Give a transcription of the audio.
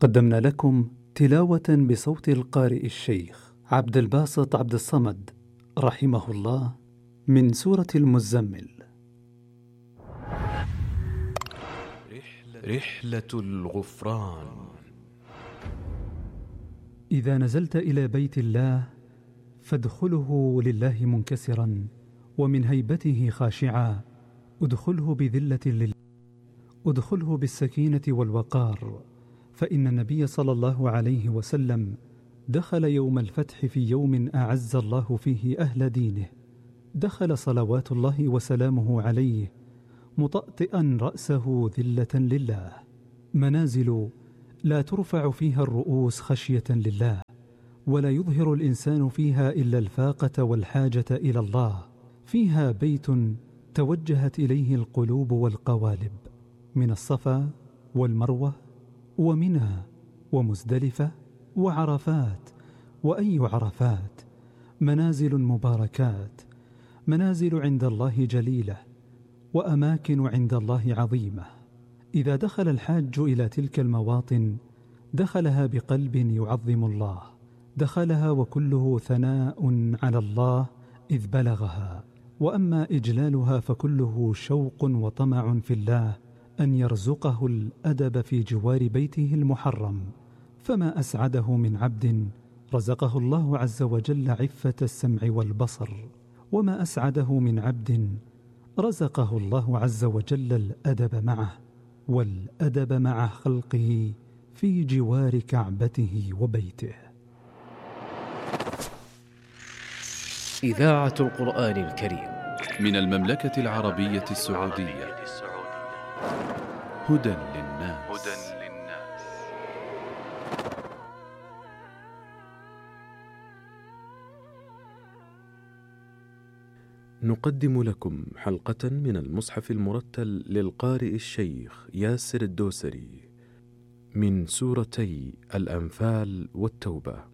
قدمنا لكم تلاوة بصوت القارئ الشيخ عبد الباسط عبد الصمد رحمه الله من سورة المزمل. رحلة الغفران. إذا نزلت إلى بيت الله فادخله لله منكسرا ومن هيبته خاشعا، ادخله بذلة لله، ادخله بالسكينة والوقار، فإن النبي صلى الله عليه وسلم دخل يوم الفتح في يوم أعز الله فيه أهل دينه، دخل صلوات الله وسلامه عليه مطأطئا رأسه ذلة لله. منازل لا ترفع فيها الرؤوس خشية لله، ولا يظهر الإنسان فيها إلا الفاقة والحاجة إلى الله. فيها بيت توجهت إليه القلوب والقوالب، من الصفا والمروة ومنى ومزدلفة وعرفات وأي عرفات، منازل مباركات، منازل عند الله جليلة، وأماكن عند الله عظيمة. إذا دخل الحاج إلى تلك المواطن دخلها بقلب يعظم الله، دخلها وكله ثناء على الله إذ بلغها. وأما إجلالها فكله شوق وطمع في الله أن يرزقه الأدب في جوار بيته المحرم. فما أسعده من عبد رزقه الله عز وجل عفة السمع والبصر، وما أسعده من عبد رزقه الله عز وجل الأدب معه والأدب مع خلقه في جوار كعبته وبيته. إذاعة القرآن الكريم من المملكة العربية السعودية. هدى للناس. نقدم لكم حلقة من المصحف المرتل للقارئ الشيخ ياسر الدوسري من سورتي الأنفال والتوبة.